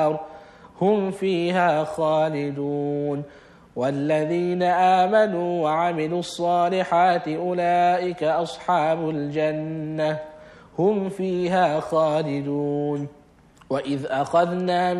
هم فيها خالدون والذين آمنوا وعملوا الصالحات أولئك أصحاب الجنة هم فيها خالدون وإذ أخذنا